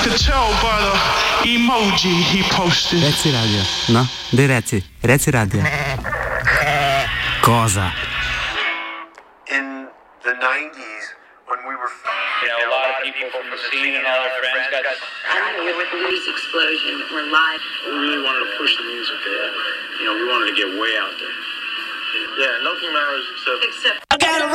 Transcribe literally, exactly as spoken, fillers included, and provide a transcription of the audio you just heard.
could tell by the emoji he posted. Rezzi Radio, no? Dei Rezzi, Rezzi Radio. Cosa? In the nineties, when we were... You know, a lot of people from the scene and all their friends got... I'm here with Louis Explosion. We're live. We really wanted to push the music there. You know, we wanted to get way out there. Yeah, nothing matters except... Except... I got